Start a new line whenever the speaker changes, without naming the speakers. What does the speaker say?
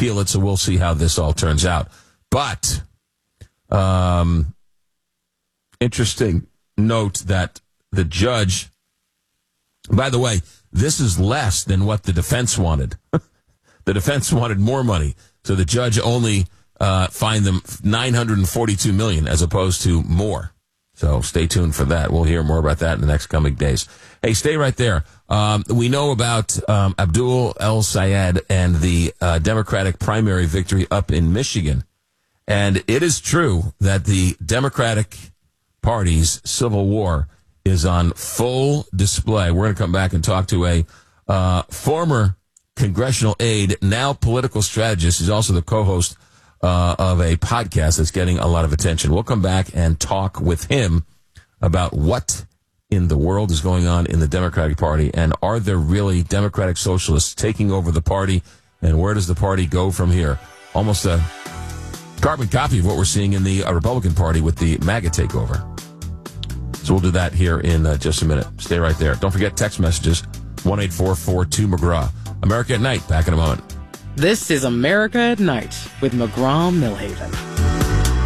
appeal it, so we'll see how this all turns out. But interesting note that the judge, by the way, this is less than what the defense wanted. The defense wanted more money, so the judge only fined them $942 million as opposed to more. So stay tuned for that. We'll hear more about that in the next coming days. Hey, stay right there. We know about Abdul El Sayed and the Democratic primary victory up in Michigan. And it is true that the Democratic Party's civil war is on full display. We're going to come back and talk to a former congressional aide, now political strategist. He's also the co-host of a podcast that's getting a lot of attention. We'll come back and talk with him about what in the world is going on in the Democratic Party, and are there really Democratic socialists taking over the party, and where does the party go from here? Almost a carbon copy of what we're seeing in the Republican Party with the MAGA takeover. So we'll do that here in just a minute. Stay right there. Don't forget text messages, 1-844-2-McGraw. America at Night, back in a moment.
This is America at Night with McGraw Millhaven.